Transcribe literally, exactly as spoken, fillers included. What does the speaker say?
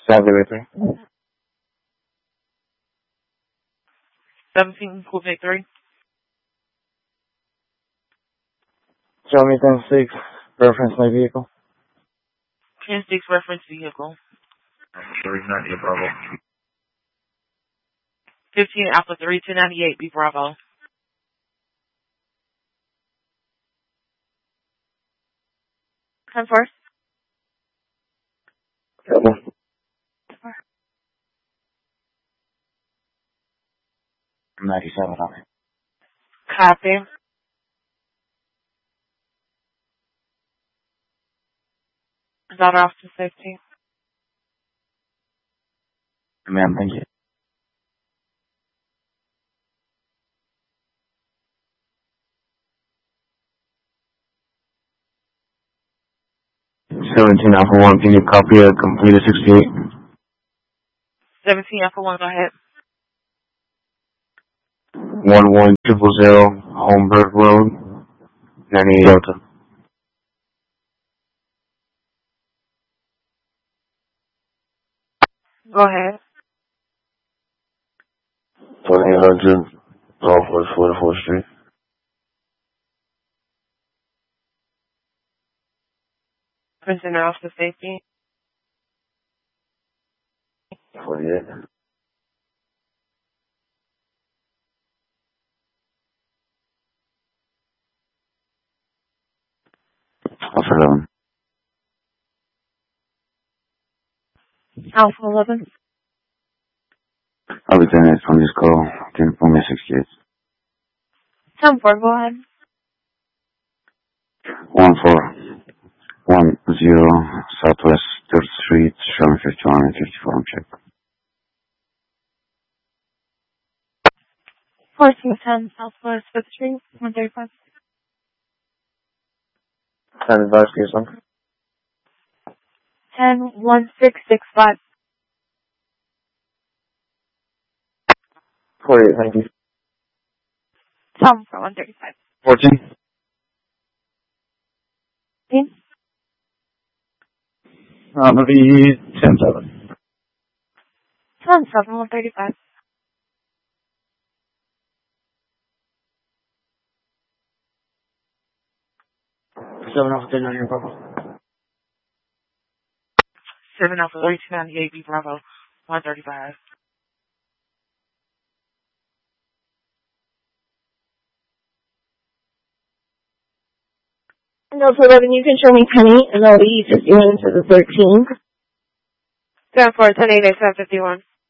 Sadly, Victory. seventeen, Cool Victory. Show me ten six. Reference my vehicle. ten six, reference vehicle. Sure, he's not near Bravo. fifteen, Alpha three, two ninety-eight, B Bravo. ten four. Trouble. ninety-seven on it. Copy. Daughter off to safety. Ma'am, thank you. seventeen Alpha one, can you copy a completed sixty-eight? seventeen, Alpha one, go ahead. one one triple zero, Holmberg Road, ninety-eight Delta. Go ahead. twenty-eight hundred, Northwest forty-fourth Street. Prisoner off to safety. forty-eight. Alpha eleven. Alpha eleven. I'll be ten minutes from this call. Can you pull me sixty-eight? ten four, go ahead. one four one zero, Southwest third Street, showing fifty-one and fifty-four on check. fourteen ten, Southwest fifth Street, one thirty-five. ten advice, please, sir. ten one six six five. forty-eight, thank you. ten for one thirty-five. fourteen? fifteen. Uh, maybe ten seven. ten seven, one thirty-five. seven Alpha ten on your Bravo. seven Alpha three, two ninety-eight, B Bravo, one thirty-five. And also eleven, you can show me Penny, and I'll be fifty-one to the thirteen. ten four, ten eight eight, seven fifty-one.